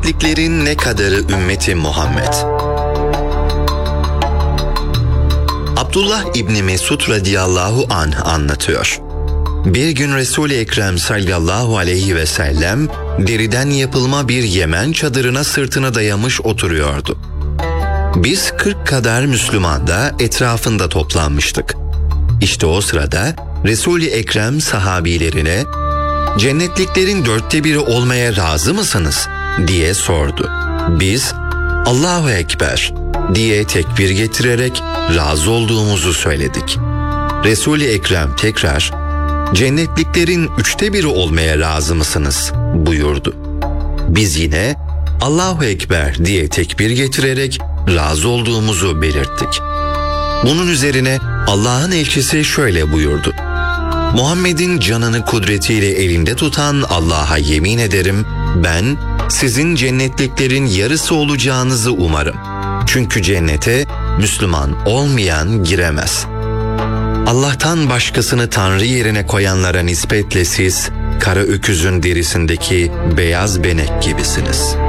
cennetliklerin ne kadarı ümmeti Muhammed? Abdullah İbni Mesud radıyallahu anh anlatıyor. Bir gün Resul-i Ekrem sallallahu aleyhi ve sellem deriden yapılma bir Yemen çadırına sırtını dayamış oturuyordu. Biz 40 kadar Müslüman da etrafında toplanmıştık. İşte o sırada Resul-i Ekrem sahabilerine "Cennetliklerin 1/4 olmaya razı mısınız?" diye sordu. Biz "Allahu Ekber" diye tekbir getirerek razı olduğumuzu söyledik. Resul-i Ekrem tekrar "Cennetliklerin 1/3 olmaya razı mısınız?" buyurdu. Biz yine "Allahu Ekber" diye tekbir getirerek razı olduğumuzu belirttik. Bunun üzerine Allah'ın elçisi şöyle buyurdu: "Muhammed'in canını kudretiyle elinde tutan Allah'a yemin ederim, ben sizin cennetliklerin yarısı olacağınızı umarım. Çünkü cennete Müslüman olmayan giremez. Allah'tan başkasını Tanrı yerine koyanlara nispetle siz, kara öküzün derisindeki beyaz benek gibisiniz."